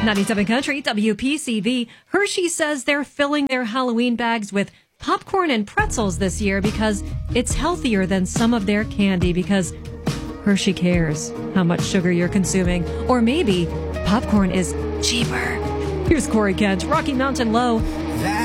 97 Country, WPCV. Hershey says they're filling their Halloween bags with popcorn and pretzels this year because it's healthier than some of their candy, because Hershey cares how much sugar you're consuming. Or maybe popcorn is cheaper. Here's Corey Kent, Rocky Mountain Low.